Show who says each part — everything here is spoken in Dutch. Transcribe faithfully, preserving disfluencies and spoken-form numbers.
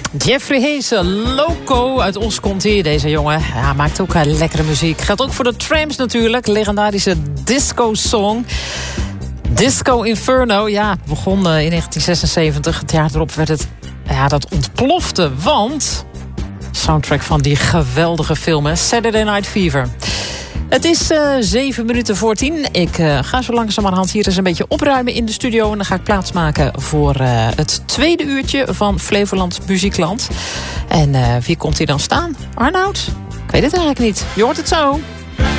Speaker 1: Jeffrey Hazel, Loco, uit Os komt hij. Deze jongen ja, maakt ook uh, lekkere muziek. Geldt ook voor de Tramps natuurlijk. Legendarische disco-song. Disco Inferno, ja, begon uh, in negentien zesenzeventig. Het jaar erop werd het, ja, dat ontplofte, want... soundtrack van die geweldige film, hè? Saturday Night Fever. Het is uh, zeven minuten voor tien. Ik uh, ga zo langzamerhand hier eens een beetje opruimen in de studio. En dan ga ik plaatsmaken voor uh, het tweede uurtje van Flevoland Muziekland. En uh, wie komt hier dan staan? Arnoud? Ik weet het eigenlijk niet. Je hoort het zo.